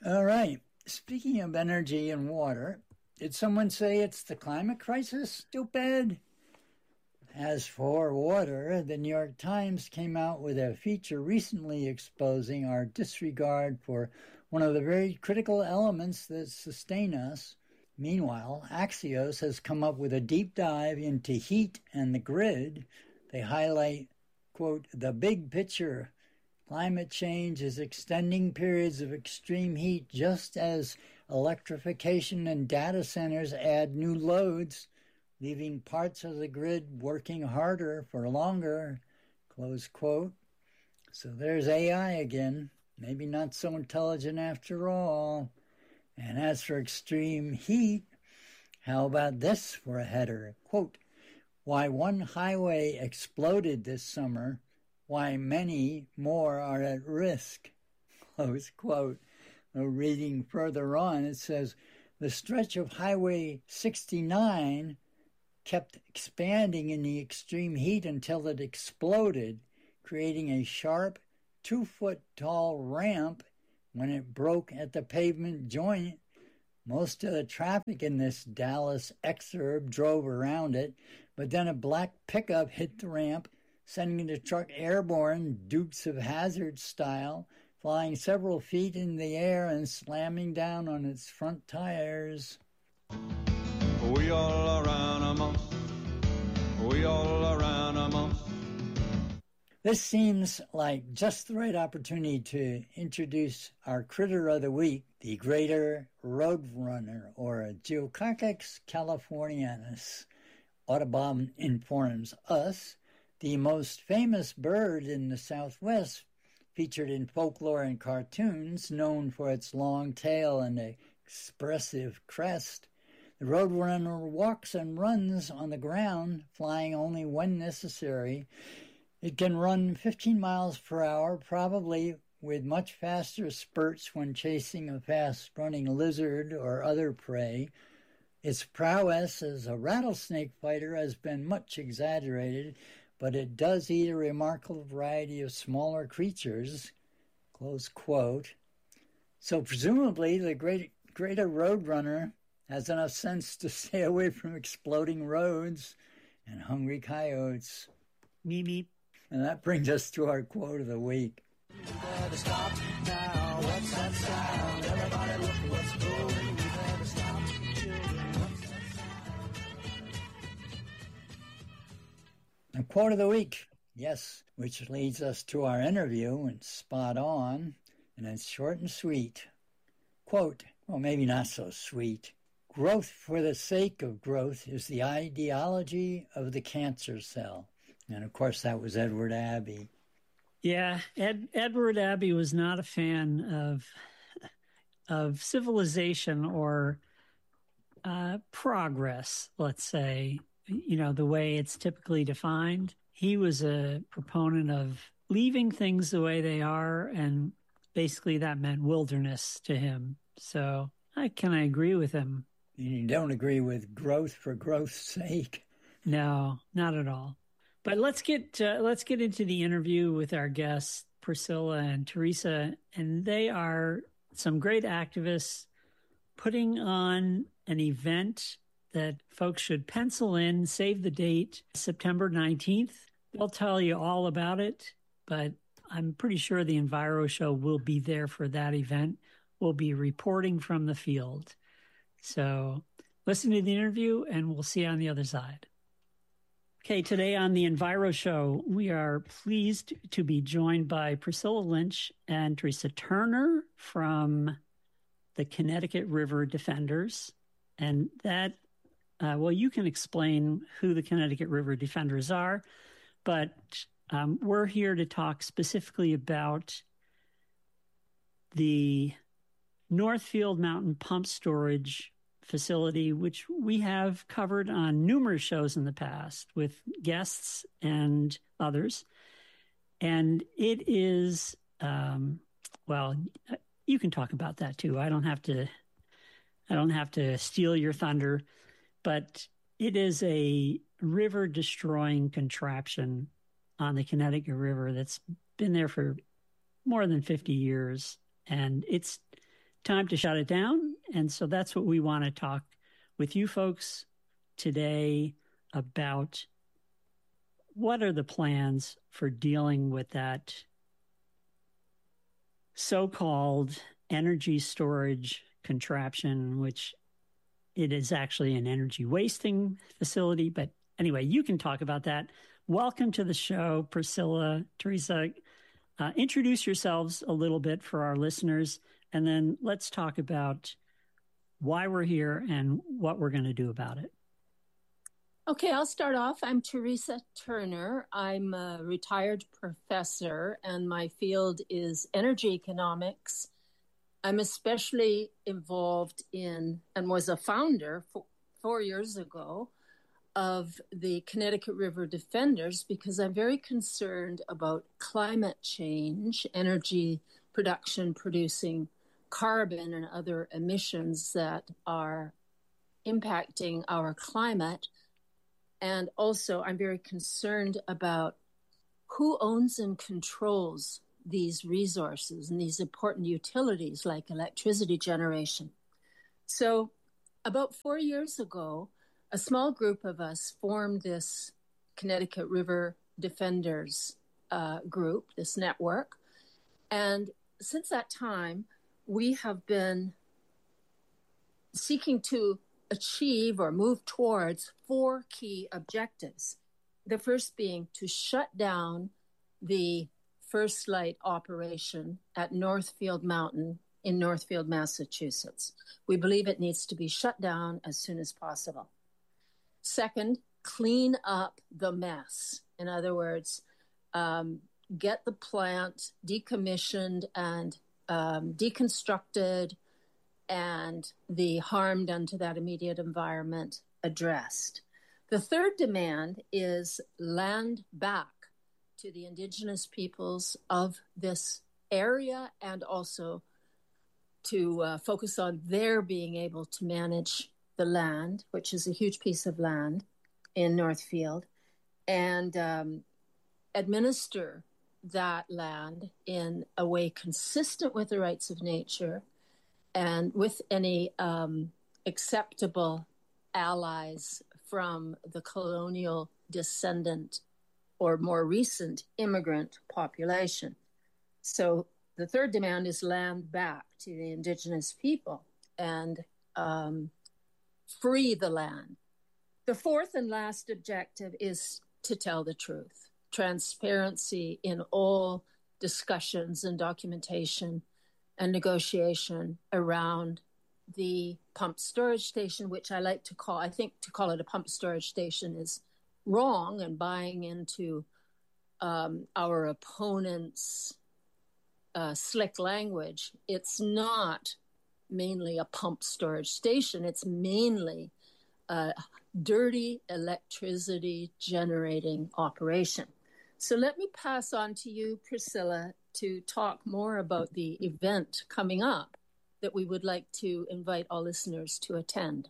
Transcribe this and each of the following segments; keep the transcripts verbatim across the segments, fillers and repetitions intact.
All right. Speaking of energy and water, did someone say it's the climate crisis? Stupid. As for water, the New York Times came out with a feature recently exposing our disregard for one of the very critical elements that sustain us. Meanwhile, Axios has come up with a deep dive into heat and the grid. They highlight, quote, the big picture. Climate change is extending periods of extreme heat just as electrification and data centers add new loads, leaving parts of the grid working harder for longer, close quote. So there's A I again, maybe not so intelligent after all. And as for extreme heat, how about this for a header? Quote, why one highway exploded this summer, why many more are at risk, close quote. Reading further on, it says, the stretch of Highway sixty-nine kept expanding in the extreme heat until it exploded, creating a sharp two-foot-tall ramp when it broke at the pavement joint. Most of the traffic in this Dallas exurb drove around it, but then a black pickup hit the ramp, sending the truck airborne, Dukes of Hazzard style, flying several feet in the air and slamming down on its front tires. We all around a month. We all around a month. This seems like just the right opportunity to introduce our critter of the week, the greater roadrunner, or Geococcus californianus. Audubon informs us the most famous bird in the Southwest, featured in folklore and cartoons, known for its long tail and expressive crest. The roadrunner walks and runs on the ground, flying only when necessary. It can run fifteen miles per hour, probably with much faster spurts when chasing a fast-running lizard or other prey. Its prowess as a rattlesnake fighter has been much exaggerated, but it does eat a remarkable variety of smaller creatures, close quote. So presumably the great, greater roadrunner has enough sense to stay away from exploding roads and hungry coyotes. Meep, meep. And that brings us to our quote of the week. You better stop now. What's that sound? Everybody look what's going. You better stop, children. What's that sound? A quote of the week, yes, which leads us to our interview, and spot on, and it's short and sweet. Quote, well, maybe not so sweet. Growth for the sake of growth is the ideology of the cancer cell. And, of course, that was Edward Abbey. Yeah, Ed, Edward Abbey was not a fan of of civilization or uh, progress, let's say, you know, the way it's typically defined. He was a proponent of leaving things the way they are, and basically that meant wilderness to him. So I can I agree with him. You don't agree with growth for growth's sake? No, not at all. But let's get uh, let's get into the interview with our guests, Priscilla and Teresa, and they are some great activists putting on an event that folks should pencil in, save the date, September nineteenth. They'll tell you all about it, but I'm pretty sure the Enviro Show will be there for that event. We'll be reporting from the field. So listen to the interview, and we'll see you on the other side. Okay, today on the Enviro Show, we are pleased to be joined by Priscilla Lynch and Teresa Turner from the Connecticut River Defenders. And that, uh, well, you can explain who the Connecticut River Defenders are, but um, we're here to talk specifically about the Northfield Mountain Pump Storage Facility, which we have covered on numerous shows in the past with guests and others. And it is, um, well, you can talk about that too. I don't have to, I don't have to steal your thunder, but it is a river destroying contraption on the Connecticut River that's been there for more than fifty years. And it's time to shut it down. And so that's what we want to talk with you folks today about. What are the plans for dealing with that so-called energy storage contraption, which it is actually an energy wasting facility. But anyway, you can talk about that. Welcome to the show, Priscilla, Teresa. Uh, introduce yourselves a little bit for our listeners, and then let's talk about why we're here and what we're going to do about it. Okay, I'll start off. I'm Teresa Turner. I'm a retired professor, and my field is energy economics. I'm especially involved in, and was a founder four, four years ago, of the Connecticut River Defenders, because I'm very concerned about climate change, energy production producing carbon and other emissions that are impacting our climate. And also, I'm very concerned about who owns and controls these resources and these important utilities like electricity generation. So about four years ago, a small group of us formed this Connecticut River Defenders uh, group, this network. And since that time, we have been seeking to achieve or move towards four key objectives. The first being to shut down the First Light operation at Northfield Mountain in Northfield, Massachusetts. We believe it needs to be shut down as soon as possible. Second, clean up the mess. In other words, um, get the plant decommissioned and um, deconstructed, and the harm done to that immediate environment addressed. The third demand is land back to the indigenous peoples of this area, and also to uh, focus on their being able to manage the land, which is a huge piece of land in Northfield, and um, administer that land in a way consistent with the rights of nature and with any um, acceptable allies from the colonial descendant or more recent immigrant population. So the third demand is land back to the indigenous people and um, free the land. The fourth and last objective is to tell the truth, transparency in all discussions and documentation and negotiation around the pump storage station, which I like to call, I think to call it a pump storage station is wrong and buying into um, our opponents' uh, slick language. It's not mainly a pump storage station. It's mainly a dirty electricity generating operation. So let me pass on to you, Priscilla, to talk more about the event coming up that we would like to invite all listeners to attend.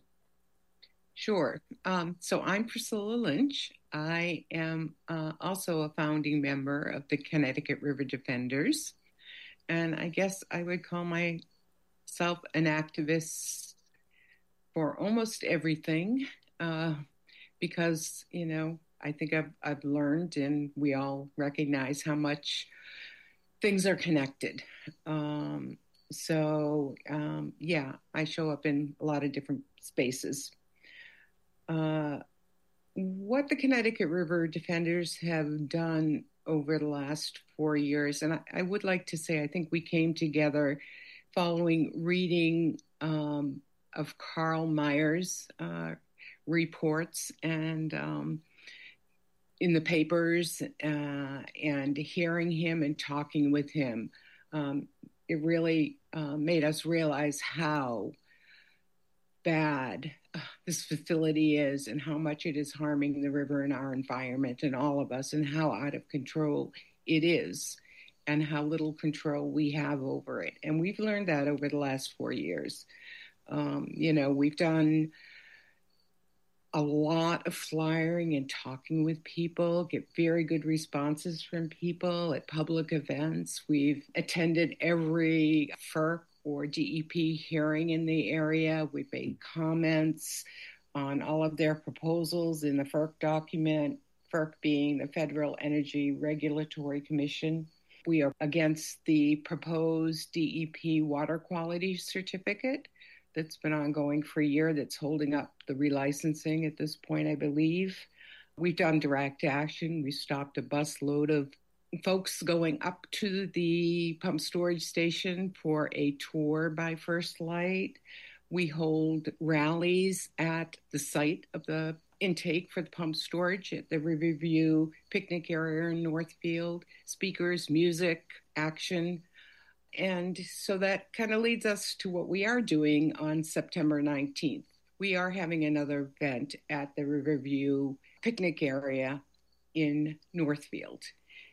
Sure. Um, so I'm Priscilla Lynch. I am uh, also a founding member of the Connecticut River Defenders. And I guess I would call myself an activist for almost everything uh, because, you know, I think I've, I've learned, and we all recognize how much things are connected. Um, so, um, yeah, I show up in a lot of different spaces. Uh, what the Connecticut River Defenders have done over the last four years, and I, I would like to say I think we came together following reading um, of Carl Meyer's uh, reports and um, in the papers uh, and hearing him and talking with him. Um, it really uh, made us realize how bad uh, this facility is and how much it is harming the river and our environment and all of us, and how out of control it is and how little control we have over it. And we've learned that over the last four years. Um, you know, we've done a lot of flyering and talking with people, get very good responses from people at public events. We've attended every F E R C or D E P hearing in the area. We've made comments on all of their proposals in the F E R C document, F E R C being the Federal Energy Regulatory Commission. We are against the proposed D E P water quality certificate that's been ongoing for a year, that's holding up the relicensing at this point, I believe. We've done direct action. We stopped a bus load of folks going up to the pump storage station for a tour by First Light. We hold rallies at the site of the intake for the pump storage at the Riverview picnic area in Northfield. Speakers, music, action. And so that kind of leads us to what we are doing on September nineteenth. We are having another event at the Riverview picnic area in Northfield.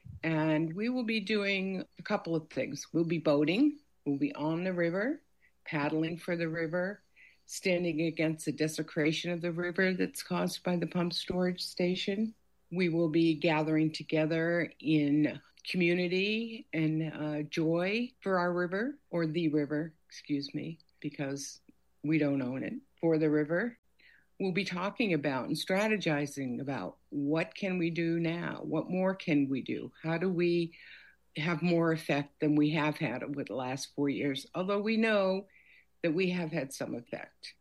And we will be doing a couple of things. We'll be boating, we'll be on the river, paddling for the river, standing against the desecration of the river that's caused by the pump storage station. We will be gathering together in community and uh, joy for our river, or the river, excuse me, because we don't own it, for the river. We'll be talking about and strategizing about what can we do now? What more can we do? How do we have more effect than we have had over the last four years? Although we know that we have had some effect.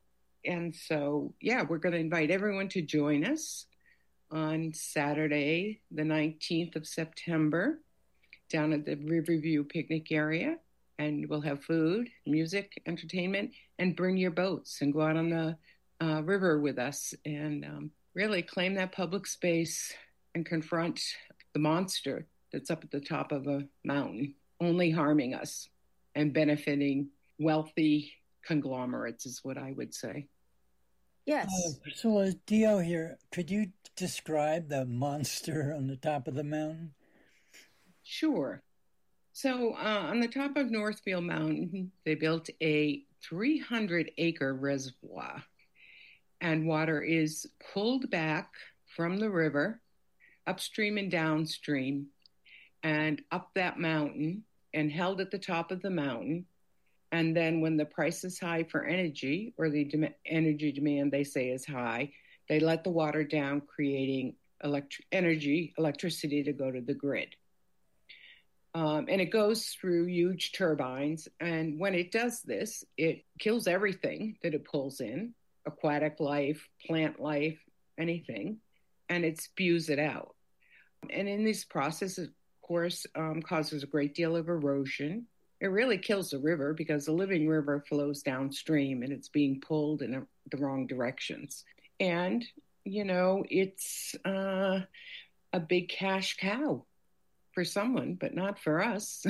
And so, yeah, we're going to invite everyone to join us on Saturday, the nineteenth of September, down at the Riverview picnic area. And we'll have food, music, entertainment, and bring your boats and go out on the uh, river with us and um, really claim that public space and confront the monster that's up at the top of a mountain, only harming us and benefiting wealthy conglomerates is what I would say. Yes. Uh, Priscilla, Dio here. Could you describe the monster on the top of the mountain? Sure. So uh, on the top of Northfield Mountain, they built a three hundred acre reservoir, and water is pulled back from the river, upstream and downstream, and up that mountain and held at the top of the mountain. And then when the price is high for energy, or the dem- energy demand they say is high, they let the water down, creating elect- energy, electricity to go to the grid. Um, and it goes through huge turbines. And when it does this, it kills everything that it pulls in, aquatic life, plant life, anything, and it spews it out. And in this process, of course, um, causes a great deal of erosion. It really kills the river because the living river flows downstream and it's being pulled in a, the wrong directions. And, you know, it's uh, a big cash cow for someone, but not for us.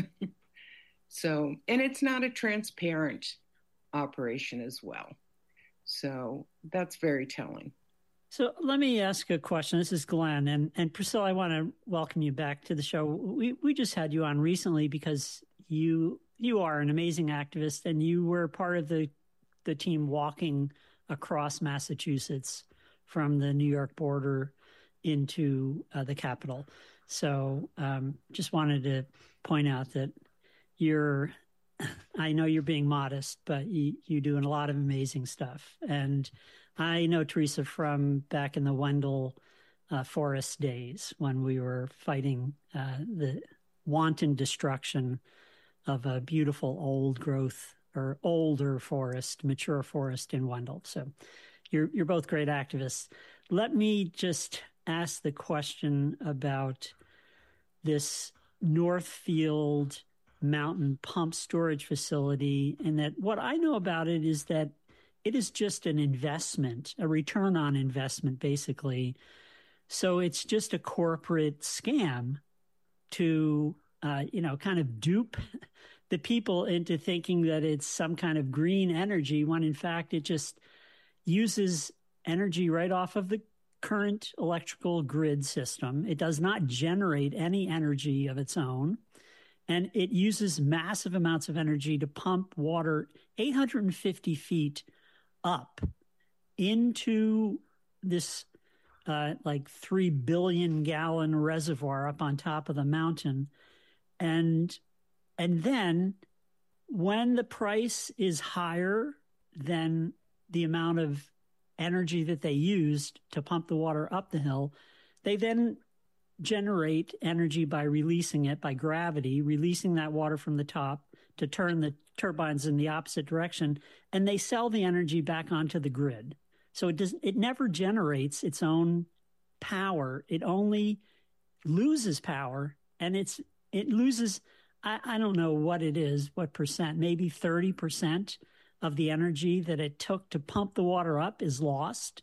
So, and it's not a transparent operation as well. So that's very telling. So let me ask a question. This is Glenn. And, and Priscilla, I want to welcome you back to the show. We we just had you on recently because you you are an amazing activist and you were part of the, the team walking across Massachusetts from the New York border into uh, the Capitol. So um, just wanted to point out that you're, I know you're being modest, but you, you're doing a lot of amazing stuff. And I know Teresa from back in the Wendell uh, Forest days when we were fighting uh, the wanton destruction of a beautiful old growth or older forest, mature forest in Wendell. So you're you're both great activists. Let me just ask the question about this Northfield Mountain Pump Storage Facility, and that what I know about it is that it is just an investment, a return on investment, basically. So it's just a corporate scam to, uh, you know, kind of dupe the people into thinking that it's some kind of green energy, when in fact it just uses energy right off of the current electrical grid system. It does not generate any energy of its own. And it uses massive amounts of energy to pump water eight hundred fifty feet up into this uh, like three billion gallon reservoir up on top of the mountain. And, and then when the price is higher than the amount of energy that they used to pump the water up the hill, they then generate energy by releasing it by gravity, releasing that water from the top to turn the turbines in the opposite direction, and they sell the energy back onto the grid. So it does, it never generates its own power. It only loses power, and it's it loses, I, I don't know what it is, what percent, maybe thirty percent of the energy that it took to pump the water up is lost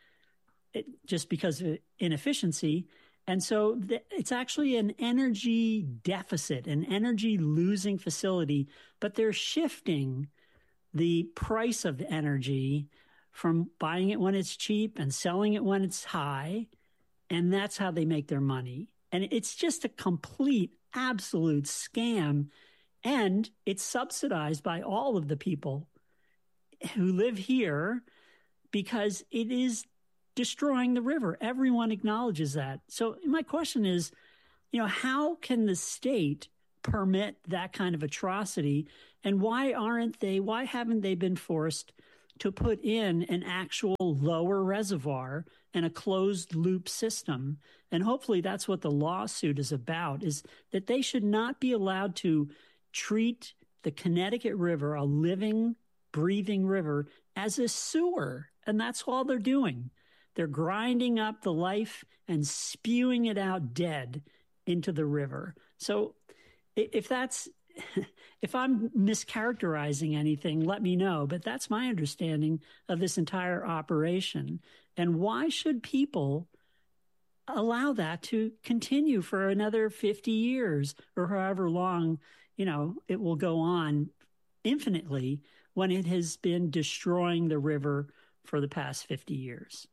it, just because of inefficiency. And so th- it's actually an energy deficit, an energy losing facility, but they're shifting the price of the energy from buying it when it's cheap and selling it when it's high. And that's how they make their money. And it's just a complete, absolute scam. And it's subsidized by all of the people who live here because it is destroying the river. Everyone acknowledges that. So my question is, you know, how can the state permit that kind of atrocity? And why aren't they, why haven't they been forced to put in an actual lower reservoir and a closed loop system? And hopefully that's what the lawsuit is about, is that they should not be allowed to treat the Connecticut River, a living, breathing river, as a sewer. And that's all they're doing. They're grinding up the life and spewing it out dead into the river. So if that's, if I'm mischaracterizing anything, let me know. But that's my understanding of this entire operation. And why should people allow that to continue for another fifty years or however long, you know, it will go on infinitely when it has been destroying the river for the past fifty years?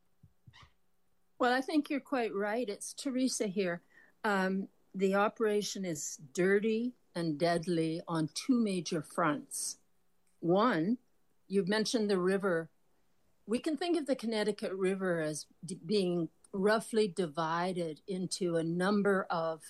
Well, I think you're quite right. It's Teresa here. Um, the operation is dirty and deadly on two major fronts. One, you've mentioned the river. We can think of the Connecticut River as d- being roughly divided into a number of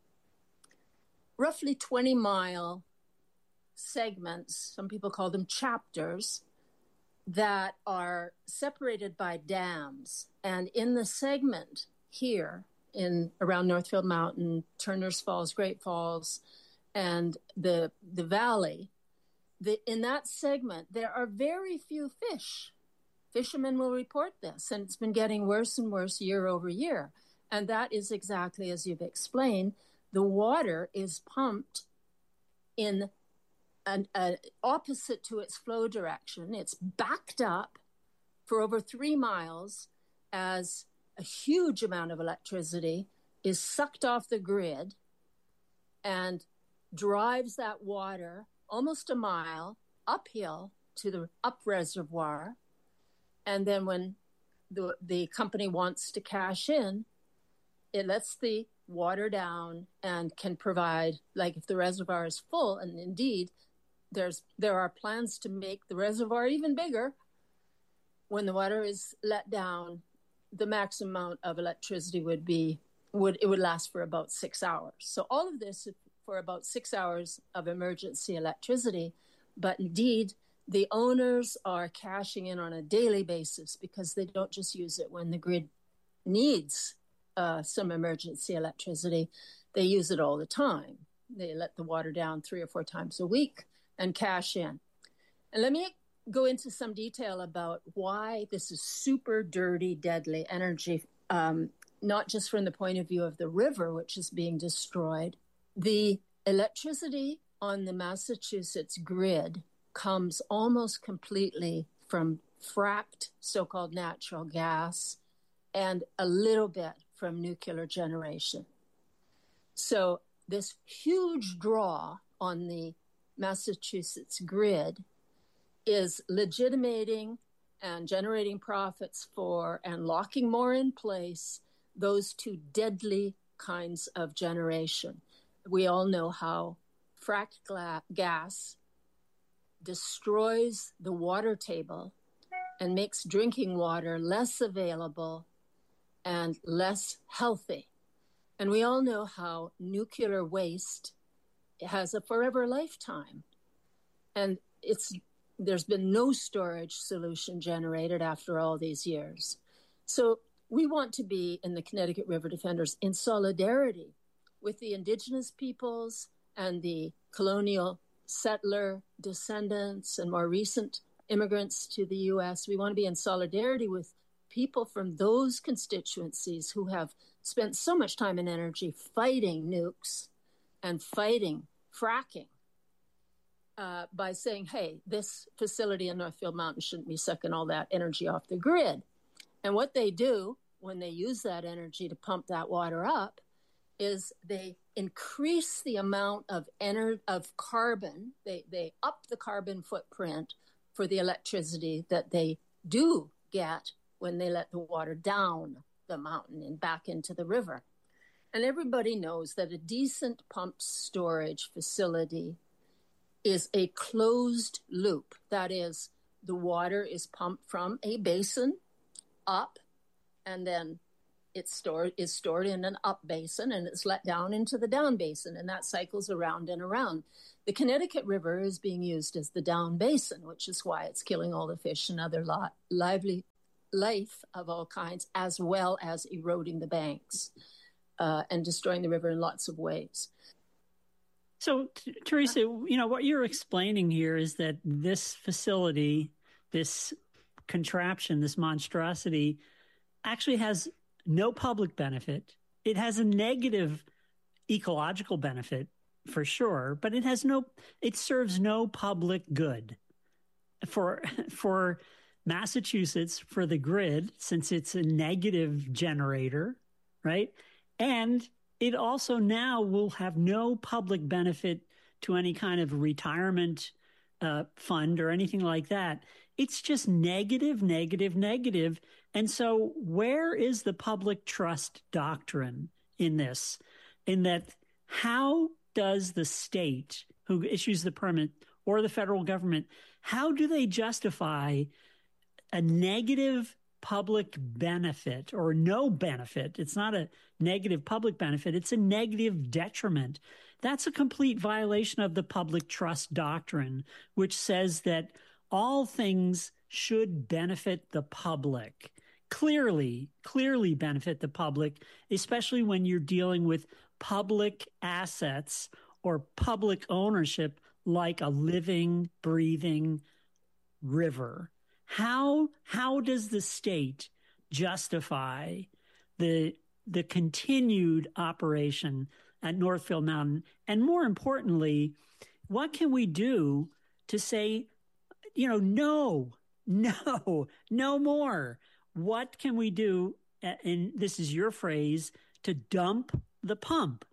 roughly twenty mile segments, some people call them chapters, that are separated by dams. And in the segment here in around Northfield Mountain, Turner's Falls, Great Falls, and the the valley, the, in that segment, there are very few fish. Fishermen will report this, and it's been getting worse and worse year over year. And that is exactly as you've explained. The water is pumped in an uh, opposite to its flow direction. It's backed up for over three miles as a huge amount of electricity is sucked off the grid and drives that water almost a mile uphill to the up reservoir. And then when the, the company wants to cash in, it lets the water down and can provide, like if the reservoir is full, and indeed there's there are plans to make the reservoir even bigger. When the water is let down, the maximum amount of electricity would be would it would last for about six hours. So all of this for about six hours of emergency electricity. But indeed, the owners are cashing in on a daily basis because they don't just use it when the grid needs uh, some emergency electricity. They use it all the time. They let the water down three or four times a week and cash in. And let me go into some detail about why this is super dirty, deadly energy, um, not just from the point of view of the river, which is being destroyed. The electricity on the Massachusetts grid comes almost completely from fracked so-called natural gas and a little bit from nuclear generation. So this huge draw on the Massachusetts grid is legitimating and generating profits for and locking more in place those two deadly kinds of generation. We all know how fracked gla- gas destroys the water table and makes drinking water less available and less healthy. And we all know how nuclear waste has a forever lifetime. And it's there's been no storage solution generated after all these years. So we want to be in the Connecticut River Defenders in solidarity with the indigenous peoples and the colonial settler descendants and more recent immigrants to the U S. We want to be in solidarity with people from those constituencies who have spent so much time and energy fighting nukes and fighting fracking uh, by saying, hey, this facility in Northfield Mountain shouldn't be sucking all that energy off the grid. And what they do when they use that energy to pump that water up is they increase the amount of ener- of carbon. They, they up the carbon footprint for the electricity that they do get when they let the water down the mountain and back into the river. And everybody knows that a decent pumped storage facility is a closed loop. That is, the water is pumped from a basin up, and then it's stored is stored in an up basin, and it's let down into the down basin, and that cycles around and around. The Connecticut River is being used as the down basin, which is why it's killing all the fish and other li- lively life of all kinds, as well as eroding the banks uh, and destroying the river in lots of ways. So, T- Teresa, you know, what you're explaining here is that this facility, this contraption, this monstrosity, actually has no public benefit. It has a negative ecological benefit for sure, but it has no, it serves no public good. For, for Massachusetts, for the grid, since it's a negative generator, right? And it also now will have no public benefit to any kind of retirement uh, fund or anything like that. It's just negative, negative, negative. And so where is the public trust doctrine in this? In that, how does the state who issues the permit or the federal government, how do they justify a negative public benefit or no benefit? It's not a negative public benefit. It's a negative detriment. That's a complete violation of the public trust doctrine, which says that all things should benefit the public, clearly, clearly benefit the public, especially when you're dealing with public assets or public ownership like a living, breathing river. How how does the state justify the the continued operation at Northfield Mountain? And more importantly, what can we do to say, you know, no, no, no more? What can we do, and this is your phrase, to dump the pump?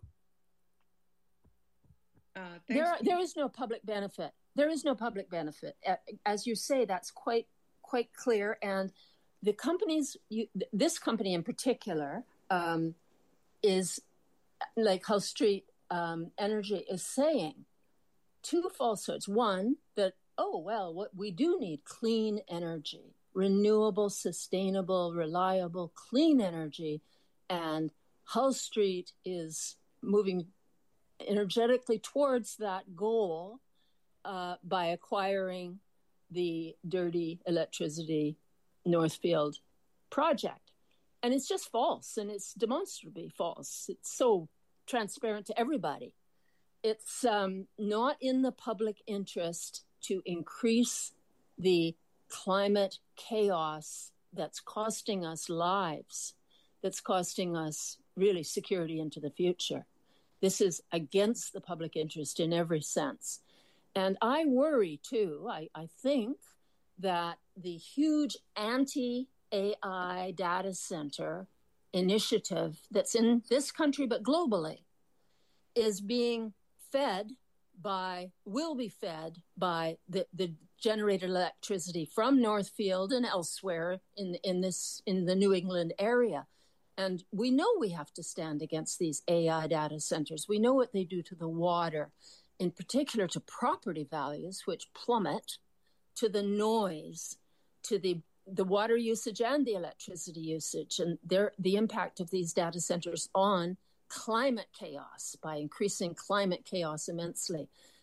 Uh, there, there is no public benefit. There is no public benefit. As you say, that's quite quite clear. And the companies, you, this company in particular, um, is, like Hull Street um, Energy is saying, two falsehoods. One, that, oh, well, what we do need clean energy, renewable, sustainable, reliable, clean energy. And Hull Street is moving energetically towards that goal uh, by acquiring the dirty electricity Northfield project. And it's just false, and it's demonstrably false. It's so transparent to everybody. It's um, not in the public interest to increase the climate chaos that's costing us lives, that's costing us really security into the future. This is against the public interest in every sense. And I worry, too, I, I think that the huge anti-A I data center initiative that's in this country, but globally, is being fed by, will be fed by the, the generated electricity from Northfield and elsewhere in, in, this, in the New England area. And we know we have to stand against these A I data centers. We know what they do to the water, in particular to property values, which plummet, to the noise, to the the water usage and the electricity usage, and their, the impact of these data centers on climate chaos by increasing climate chaos immensely.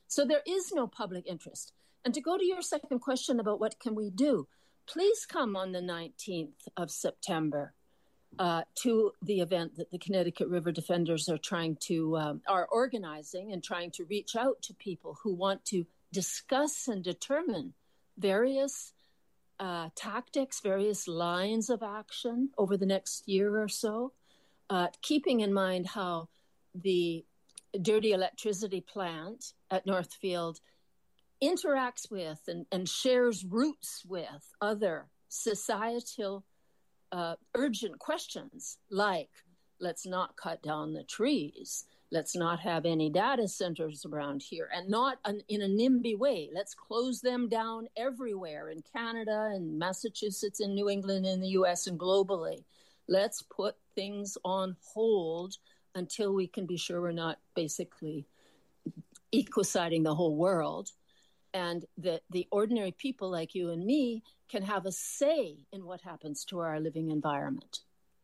So there is no public interest. And to go to your second question about what can we do, please come on the nineteenth of September uh, to the event that the Connecticut River Defenders are trying to, um, are organizing and trying to reach out to people who want to discuss and determine various uh, tactics, various lines of action over the next year or so, uh, keeping in mind how the dirty electricity plant at Northfield interacts with and, and shares roots with other societal uh, urgent questions like, let's not cut down the trees, let's not have any data centers around here, and not an, in a NIMBY way. Let's close them down everywhere in Canada and Massachusetts and New England and the U S and globally. Let's put things on hold until we can be sure we're not basically ecociding the whole world, and that the ordinary people like you and me can have a say in what happens to our living environment.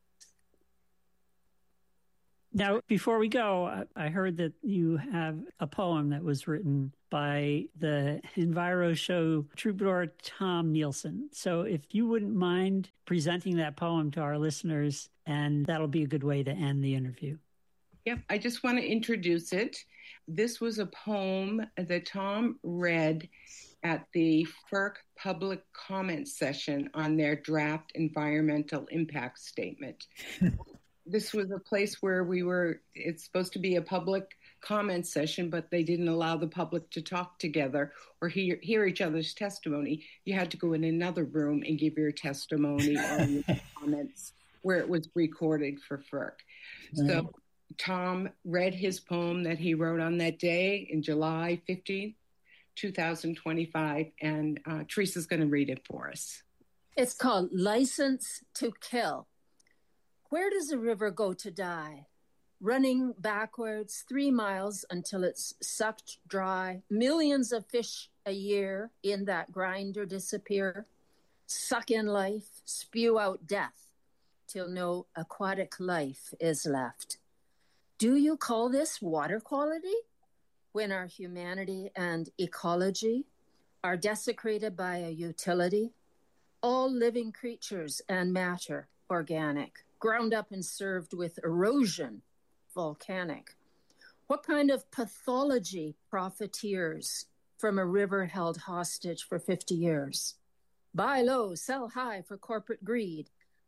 Now, before we go, I heard that you have a poem that was written by the Enviro Show troubadour Tom Nielsen. So if you wouldn't mind presenting that poem to our listeners, and that'll be a good way to end the interview. Yep, I just want to introduce it. This was a poem that Tom read at the F E R C public comment session on their draft environmental impact statement. This was a place where we were, it's supposed to be a public comment session, but they didn't allow the public to talk together or hear, hear each other's testimony. You had to go in another room and give your testimony or your comments where it was recorded for F E R C. So Tom read his poem that he wrote on that day in July fifteenth, two thousand twenty-five, and uh, Teresa's going to read it for us. It's called License to Kill. Where does a river go to die? Running backwards three miles until it's sucked dry. Millions of fish a year in that grinder disappear. Suck in life, spew out death, till no aquatic life is left. Do you call this water quality? When our humanity and ecology are desecrated by a utility, all living creatures and matter organic, ground up and served with erosion, volcanic. What kind of pathology profiteers from a river held hostage for fifty years? Buy low, sell high for corporate greed.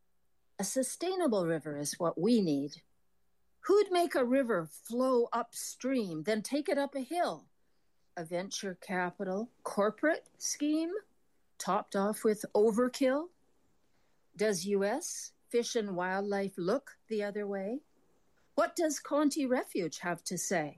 A sustainable river is what we need. Who'd make a river flow upstream, then take it up a hill? A venture capital corporate scheme, topped off with overkill? Does U S Fish and Wildlife look the other way? What does Conti Refuge have to say?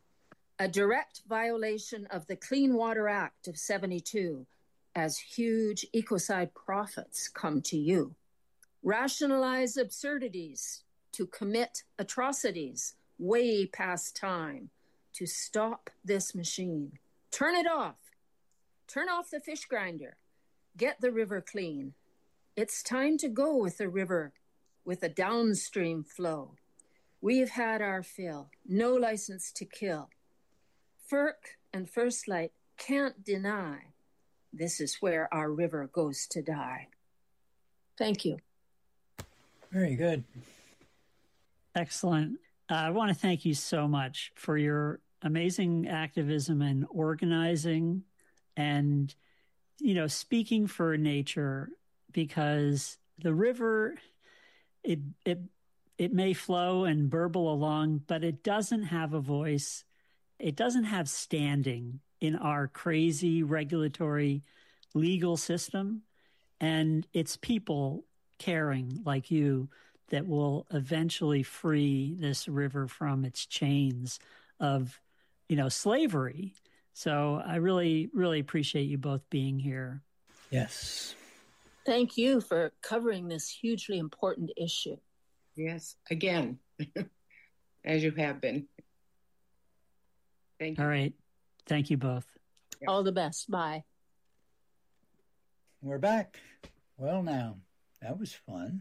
A direct violation of the Clean Water Act of seventy-two as huge ecocide profits come to you. Rationalize absurdities to commit atrocities way past time to stop this machine. Turn it off. Turn off the fish grinder. Get the river clean. It's time to go with the river with a downstream flow. We've had our fill. No license to kill. F E R C and First Light can't deny this is where our river goes to die. Thank you. Very good. Excellent. Uh, I want to thank you so much for your amazing activism and organizing and, you know, speaking for nature, because the river, it, it, it may flow and burble along, but it doesn't have a voice. It doesn't have standing in our crazy regulatory legal system. And it's people caring like you that will eventually free this river from its chains of, you know, slavery. So I really, really appreciate you both being here. Yes. Thank you for covering this hugely important issue. Yes, again, as you have been. Thank you. All right. Thank you both. Yeah. All the best. Bye. We're back. Well, now, that was fun.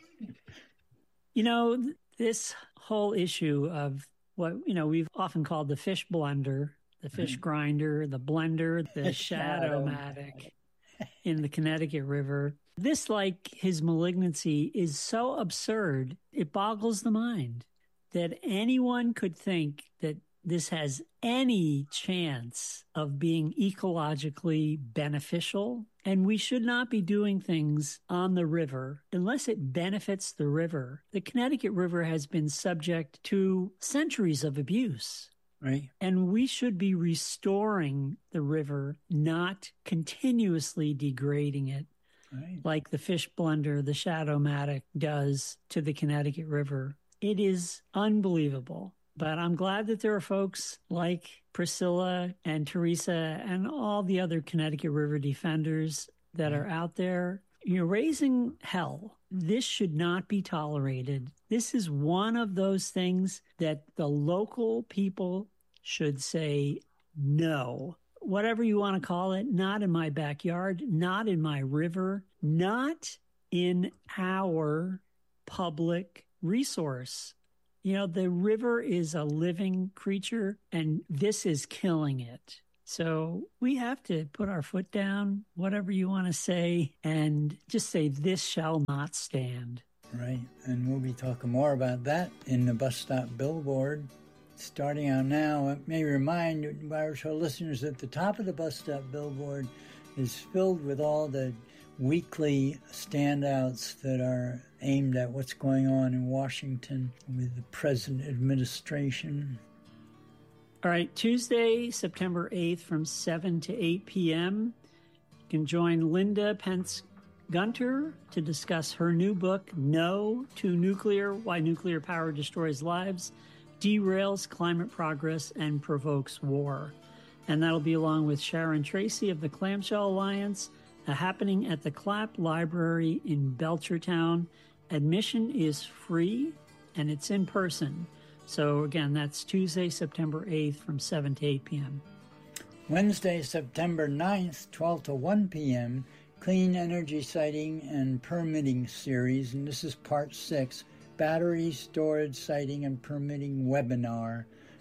You know, th- this whole issue of what, you know, we've often called the fish blunder, the fish grinder, the blender, the Shadow-Matic in the Connecticut River. This, like his malignancy, is so absurd, it boggles the mind that anyone could think that this has any chance of being ecologically beneficial. And we should not be doing things on the river unless it benefits the river. The Connecticut River has been subject to centuries of abuse. Right. And we should be restoring the river, not continuously degrading it. Right. Like the fish blender, the Shadow-Matic does to the Connecticut River. It is unbelievable. But I'm glad that there are folks like Priscilla and Teresa and all the other Connecticut River defenders that are out there. You're raising hell. This should not be tolerated. This is one of those things that the local people should say no. Whatever you want to call it, not in my backyard, not in my river, not in our public resource. You know, the river is a living creature, and this is killing it. So we have to put our foot down, whatever you want to say, and just say this shall not stand. Right. And we'll be talking more about that in the Bus Stop Billboard. Starting out now, it may remind our show listeners that the top of the Bus Stop Billboard is filled with all the weekly standouts that are aimed at what's going on in Washington with the present administration. All right, Tuesday, September eighth from seven to eight p.m. You can join Linda Pence Gunter to discuss her new book, No to Nuclear, Why Nuclear Power Destroys Lives, Derails Climate Progress, and Provokes War. And that'll be along with Sharon Tracy of the Clamshell Alliance, a happening at the Clapp Library in Belchertown. Admission is free, and it's in person. So, again, that's Tuesday, September eighth from seven to eight p.m. Wednesday, September ninth, twelve to one p.m., Clean Energy Siting and Permitting Series, and this is part six, Battery Storage Siting and Permitting Webinar.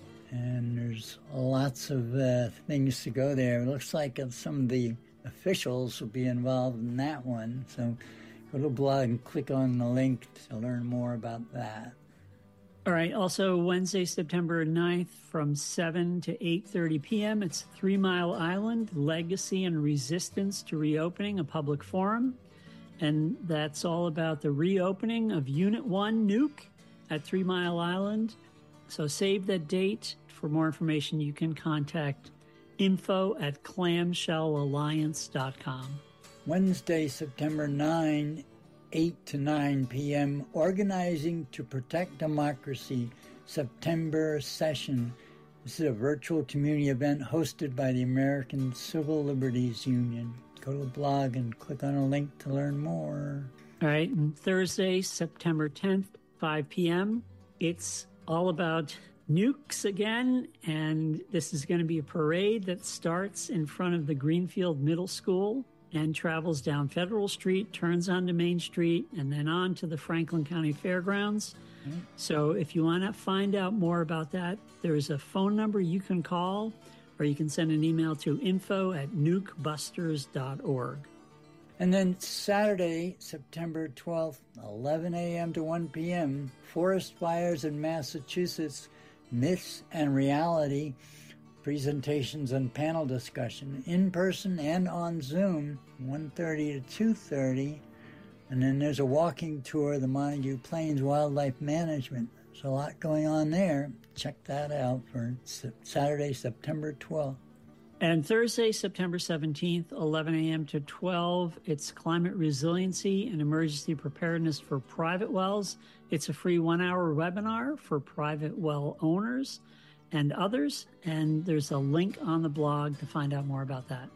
And there's lots of uh, things to go there. It looks like some of the officials will be involved in that one. So go to the blog and click on the link to learn more about that. All right. Also, Wednesday, September ninth from seven to eight thirty p.m., it's Three Mile Island, Legacy and Resistance to Reopening, a public forum. And that's all about the reopening of Unit one Nuke at Three Mile Island. So save that date. For more information, you can contact info at clamshell alliance dot com. Wednesday, September ninth, eight to nine p.m., Organizing to Protect Democracy, September session. This is a virtual community event hosted by the American Civil Liberties Union. Go to the blog and click on a link to learn more. All right, and Thursday, September tenth, five p.m., it's all about nukes again, and this is going to be a parade that starts in front of the Greenfield Middle School and travels down Federal Street, turns onto Main Street, and then on to the Franklin County Fairgrounds. Mm-hmm. So if you want to find out more about that, there's a phone number you can call, or you can send an email to info at nuke busters dot org. And then Saturday, September twelfth, eleven a.m. to one p.m., Forest Fires in Massachusetts, Myths and Reality, presentations and panel discussion, in person and on Zoom, one thirty to two thirty. And then there's a walking tour of the Montague Plains Wildlife Management. There's a lot going on there. Check that out for Saturday, September twelfth. And Thursday, September seventeenth, eleven a.m. to twelve, it's Climate Resiliency and Emergency Preparedness for Private Wells. It's a free one-hour webinar for private well owners and others, and there's a link on the blog to find out more about that.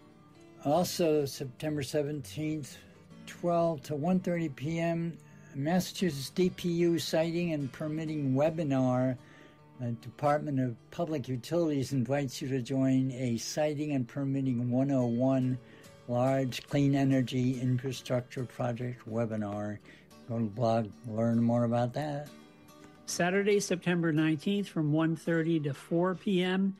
Also, September seventeenth, twelve to one thirty p.m., Massachusetts D P U Siting and Permitting Webinar. The Department of Public Utilities invites you to join a Siting and Permitting one oh one large clean energy infrastructure project webinar. Go to the blog, learn more about that. Saturday, September nineteenth from one thirty to four p.m.,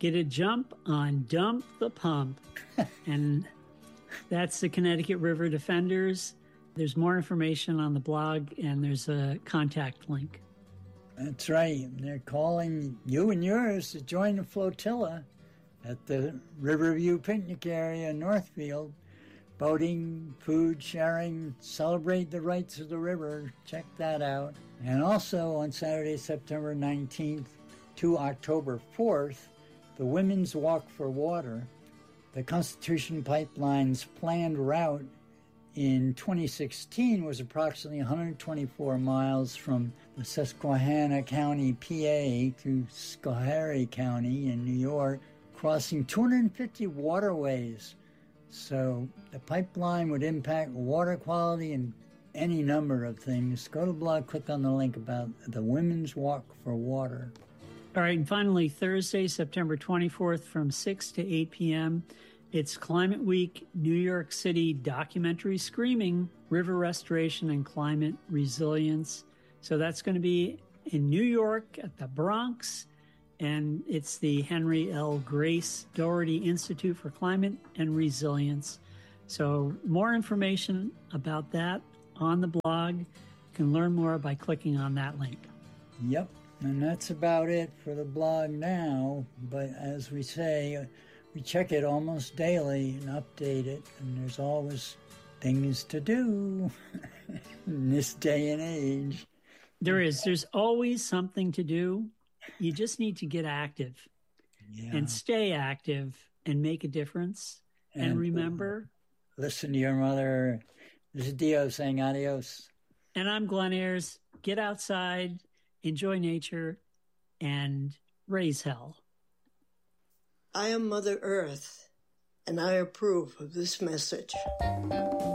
get a jump on Dump the Pump. And that's the Connecticut River Defenders. There's more information on the blog, and there's a contact link. That's right. They're calling you and yours to join the flotilla at the Riverview picnic area in Northfield. Boating, food sharing, celebrate the rights of the river. Check that out. And also on Saturday, September nineteenth to October fourth, the Women's Walk for Water. The Constitution Pipeline's planned route in twenty sixteen was approximately one hundred twenty-four miles from the Susquehanna County, P A to Schoharie County in New York, crossing two hundred fifty waterways. So the pipeline would impact water quality and any number of things. Go to the blog, click on the link about the Women's Walk for Water. All right, and finally, Thursday, September twenty-fourth from six to eight p.m., it's Climate Week, New York City documentary screaming, River Restoration and Climate Resilience. So that's going to be in New York at the Bronx, and it's the Henry L. Grace Doherty Institute for Climate and Resilience. So more information about that on the blog. You can learn more by clicking on that link. Yep, and that's about it for the blog now. But as we say, we check it almost daily and update it, and there's always things to do in this day and age. There is. There's always something to do. You just need to get active Yeah. and stay active and make a difference. And, And remember, listen to your mother. This is Dio saying adios. and I'm Glenn Ayers, get outside, enjoy nature, and raise hell. I am Mother Earth, and I approve of this message.